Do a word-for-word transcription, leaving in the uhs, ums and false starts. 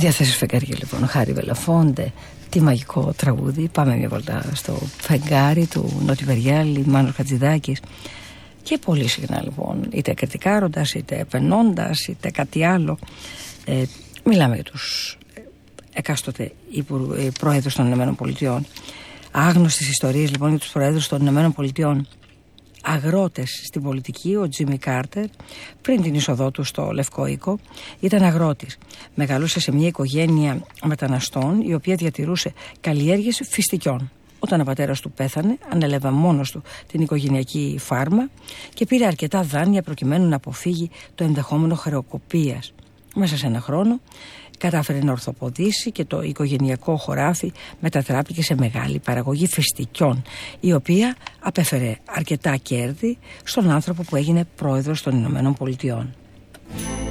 Διαθέσεις φεγγάρια λοιπόν, Χάρη Μπελαφόντε, τι μαγικό τραγούδι. Πάμε μια βολτά στο φεγγάρι του Νότι Βεριάλη, Μάνος Χατζηδάκης. Και πολύ συχνά λοιπόν, είτε κριτικάροντας, είτε επενώντας, είτε κάτι άλλο, ε, μιλάμε για τους εκάστοτε πρόεδρους των Ηνωμένων Πολιτειών. Άγνωστες ιστορίες λοιπόν για τους πρόεδρους των Ηνωμένων Πολιτειών. Αγρότες στην πολιτική, ο Τζίμι Κάρτερ, πριν την είσοδό του στο Λευκό Οίκο, ήταν αγρότης. Μεγαλούσε σε μια οικογένεια μεταναστών, η οποία διατηρούσε καλλιέργειες φυστικιών. Όταν ο πατέρας του πέθανε, ανέλαβε μόνος του την οικογενειακή φάρμα και πήρε αρκετά δάνεια προκειμένου να αποφύγει το ενδεχόμενο χρεοκοπίας. Μέσα σε ένα χρόνο κατάφερε να ορθοποδήσει και το οικογενειακό χωράφι μετατράπηκε σε μεγάλη παραγωγή φυστικιών, η οποία απέφερε αρκετά κέρδη στον άνθρωπο που έγινε πρόεδρος των Ηνωμένων Πολιτειών.